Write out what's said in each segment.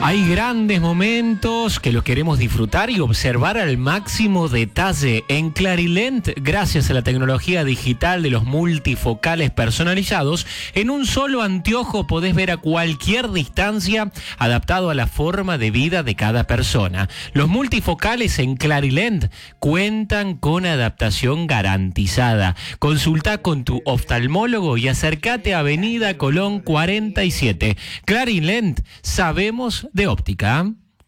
Hay grandes momentos que los queremos disfrutar y observar al máximo detalle. En Clarilent, gracias a la tecnología digital de los multifocales personalizados, en un solo anteojo podés ver a cualquier distancia, adaptado a la forma de vida de cada persona. Los multifocales en Clarilent cuentan con adaptación garantizada. Consulta con tu oftalmólogo y acércate a Avenida Colón 47. Clarilent, sabemos de óptica.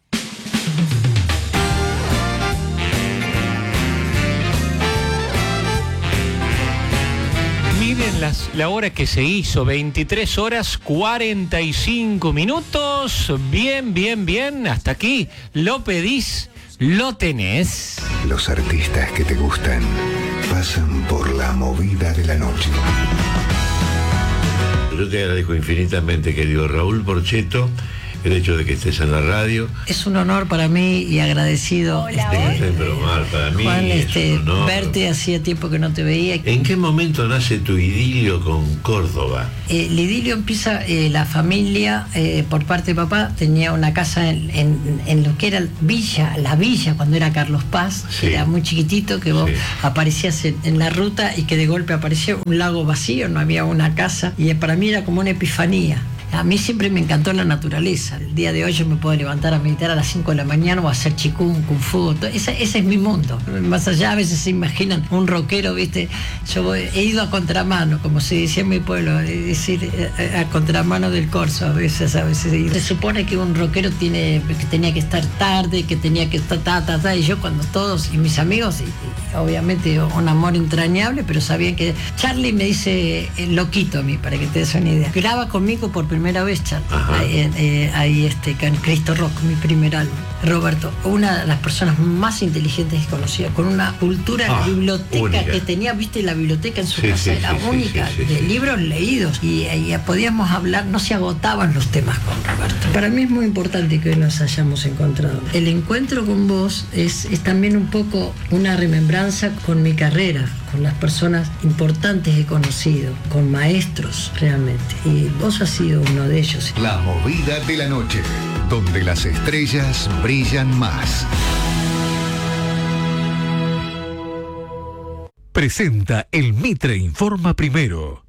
Miren la hora que se hizo, 23 horas 45 minutos. Bien. Hasta aquí lo pedís, lo tenés. Los artistas que te gustan pasan por la movida de la noche. Yo te agradezco infinitamente, querido Raúl Porchetto, el hecho de que estés en la radio. Es un honor para mí y agradecido. Pero mal, para mí Juan, es un honor. Verte, hacía tiempo que no te veía. ¿En qué momento nace tu idilio con Córdoba? El idilio empieza, la familia, por parte de papá, tenía una casa en lo que era la villa, cuando era Carlos Paz, Sí. Era muy chiquitito, que vos aparecías en la ruta y que de golpe aparecía un lago vacío, no había una casa, y para mí era como una epifanía. A mí siempre me encantó la naturaleza. El día de hoy yo me puedo levantar a meditar a las 5 de la mañana o a hacer chikung, kung fu. Ese es mi mundo. Más allá, a veces se imaginan un rockero, ¿viste? He ido a contramano, como se decía en mi pueblo, es decir, a contramano del corso a veces. Y se supone que un rockero que tenía que estar tarde, que tenía que estar, y yo cuando todos, y mis amigos, y obviamente un amor entrañable, pero sabían que Charlie me dice loquito a mí, para que te des una idea. Graba conmigo por primera vez, Charlie, ahí con Cristo Rock, mi primer álbum. Roberto, una de las personas más inteligentes que conocía, con una cultura, la biblioteca única que tenía, viste, la biblioteca en su casa era única, de libros leídos, y podíamos hablar, no se agotaban los temas con Roberto. Para mí es muy importante que hoy nos hayamos encontrado. El encuentro con vos es también un poco una remembranza con mi carrera, con las personas importantes que he conocido, con maestros realmente, y vos has sido uno de ellos. La movida de la noche, donde las estrellas brillan más. Presenta el Mitre Informa Primero.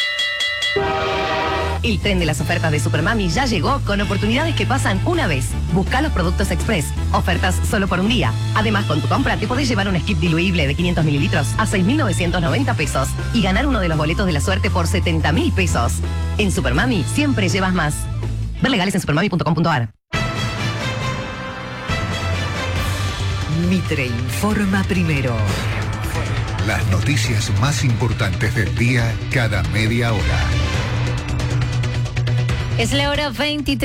El tren de las ofertas de Supermami ya llegó con oportunidades que pasan una vez. Busca los productos Express. Ofertas solo por un día. Además, con tu compra te podés llevar un skip diluible de 500 mililitros a 6.990 pesos y ganar uno de los boletos de la suerte por 70.000 pesos. En Supermami siempre llevas más. Ver legales en supermami.com.ar. Mitre Informa Primero. Las noticias más importantes del día cada media hora. Es la hora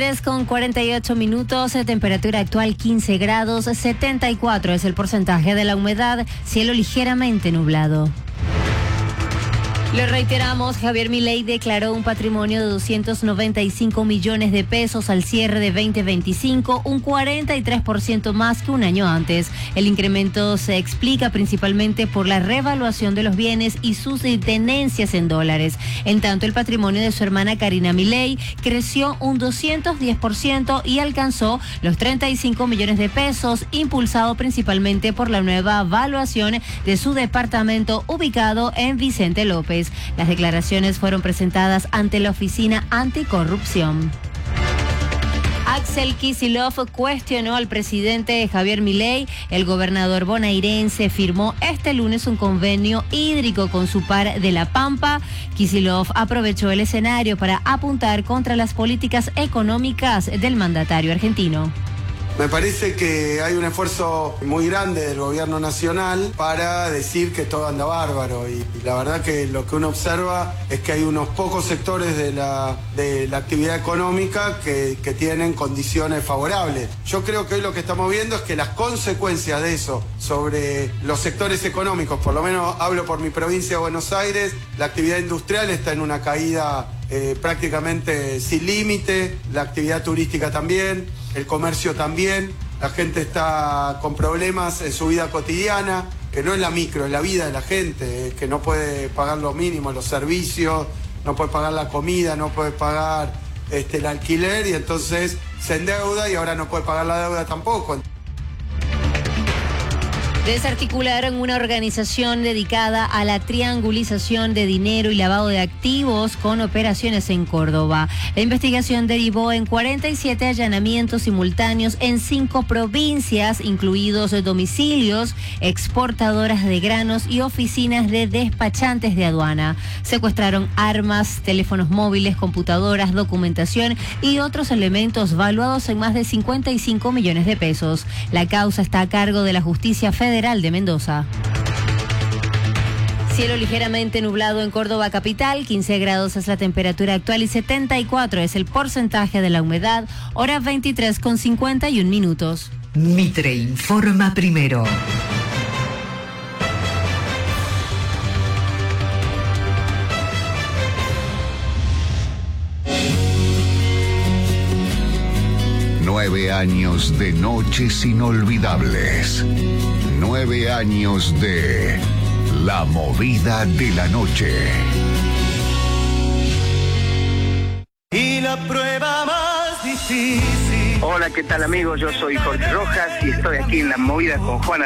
23:48, temperatura actual 15 grados, 74 es el porcentaje de la humedad, cielo ligeramente nublado. Le reiteramos, Javier Milei declaró un patrimonio de 295 millones de pesos al cierre de 2025, un 43% más que un año antes. El incremento se explica principalmente por la revaluación de los bienes y sus tenencias en dólares. En tanto, el patrimonio de su hermana Karina Milei creció un 210% y alcanzó los 35 millones de pesos, impulsado principalmente por la nueva valuación de su departamento ubicado en Vicente López. Las declaraciones fueron presentadas ante la Oficina Anticorrupción. Axel Kicillof cuestionó al presidente Javier Milei. El gobernador bonaerense firmó este lunes un convenio hídrico con su par de La Pampa. Kicillof aprovechó el escenario para apuntar contra las políticas económicas del mandatario argentino. Me parece que hay un esfuerzo muy grande del gobierno nacional para decir que todo anda bárbaro y la verdad que lo que uno observa es que hay unos pocos sectores de la actividad económica que tienen condiciones favorables. Yo creo que hoy lo que estamos viendo es que las consecuencias de eso sobre los sectores económicos, por lo menos hablo por mi provincia de Buenos Aires, la actividad industrial está en una caída prácticamente sin límite, la actividad turística también, el comercio también, la gente está con problemas en su vida cotidiana, que no es la micro, es la vida de la gente, que no puede pagar lo mínimo, los servicios, no puede pagar la comida, no puede pagar el alquiler y entonces se endeuda y ahora no puede pagar la deuda tampoco. Desarticularon una organización dedicada a la triangulización de dinero y lavado de activos con operaciones en Córdoba. La investigación derivó en 47 allanamientos simultáneos en 5 provincias, incluidos domicilios, exportadoras de granos y oficinas de despachantes de aduana. Secuestraron armas, teléfonos móviles, computadoras, documentación y otros elementos valuados en más de 55 millones de pesos. La causa está a cargo de la Justicia Federal de Mendoza. Cielo ligeramente nublado en Córdoba capital, 15 grados es la temperatura actual y 74 es el porcentaje de la humedad, hora 23:51. Mitre informa primero. Nueve años de noches inolvidables. 9 años de La Movida de la Noche. Y la prueba más difícil. Hola, ¿qué tal amigos? Yo soy Jorge Rojas y estoy aquí en La Movida con Juana